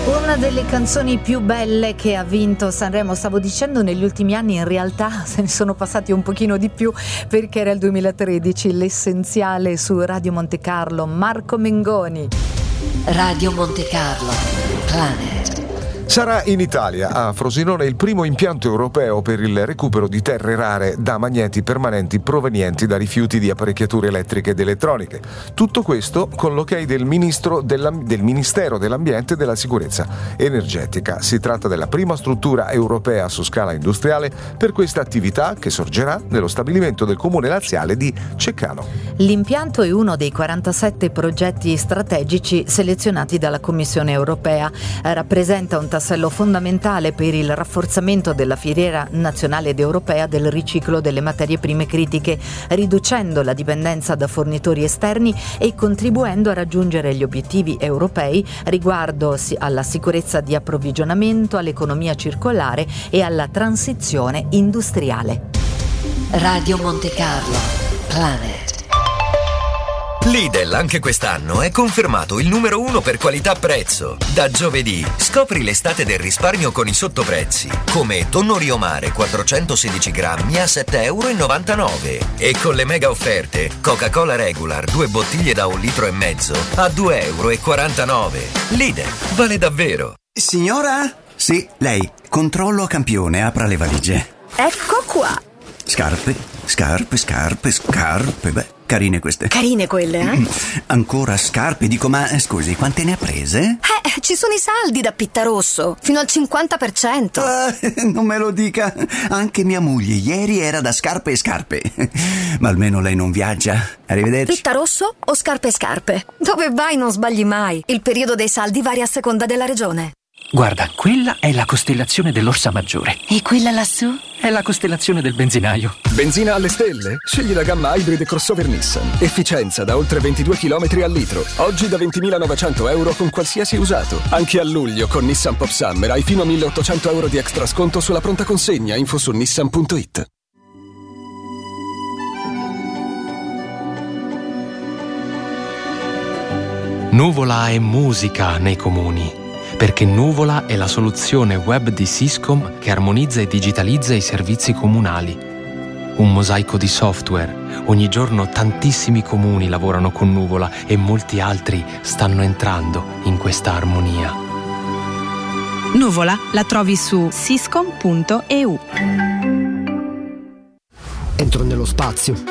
Una delle canzoni più belle che ha vinto Sanremo, stavo dicendo negli ultimi anni, in realtà se ne sono passati un pochino di più, perché era il 2013, L'essenziale su Radio Monte Carlo. Marco Mengoni. Radio Monte Carlo, Planet. Sarà in Italia, a Frosinone, il primo impianto europeo per il recupero di terre rare da magneti permanenti provenienti da rifiuti di apparecchiature elettriche ed elettroniche. Tutto questo con l'ok del Ministero dell'Ambiente e della Sicurezza Energetica. Si tratta della prima struttura europea su scala industriale per questa attività, che sorgerà nello stabilimento del comune laziale di Ceccano. L'impianto è uno dei 47 progetti strategici selezionati dalla Commissione europea. Rappresenta un tassello fondamentale per il rafforzamento della filiera nazionale ed europea del riciclo delle materie prime critiche, riducendo la dipendenza da fornitori esterni e contribuendo a raggiungere gli obiettivi europei riguardo alla sicurezza di approvvigionamento, all'economia circolare e alla transizione industriale. Radio Monte Carlo, Planet. Lidl anche quest'anno è confermato il numero 1 per qualità-prezzo. Da giovedì scopri l'estate del risparmio con i sottoprezzi, come tonno Rio Mare 416 grammi a €7,99 e con le mega offerte Coca-Cola Regular 2 bottiglie da 1,5 litri a €2,49. Lidl, vale davvero. Signora? Sì, lei. Controllo a campione, apra le valigie. Ecco qua. Scarpe. Beh, carine queste. Carine quelle, eh? Ancora scarpe, dico, ma scusi, quante ne ha prese? Ci sono i saldi da Pittarosso, fino al 50%. Non me lo dica. Anche mia moglie ieri era da scarpe. Ma almeno lei non viaggia. Arrivederci. Pittarosso o scarpe? Dove vai non sbagli mai. Il periodo dei saldi varia a seconda della regione. Guarda, quella è la costellazione dell'Orsa Maggiore. E quella lassù? È la costellazione del benzinaio. Benzina alle stelle? Scegli la gamma Hybrid crossover Nissan. Efficienza da oltre 22 km al litro. Oggi da €20.900 con qualsiasi usato. Anche a luglio con Nissan Pop Summer hai fino a €1.800 di extra sconto sulla pronta consegna. Info su nissan.it. Nuvola è musica nei comuni, perché Nuvola è la soluzione web di Syscom che armonizza e digitalizza i servizi comunali. Un mosaico di software. Ogni giorno tantissimi comuni lavorano con Nuvola e molti altri stanno entrando in questa armonia. Nuvola la trovi su syscom.eu. Entro nello spazio,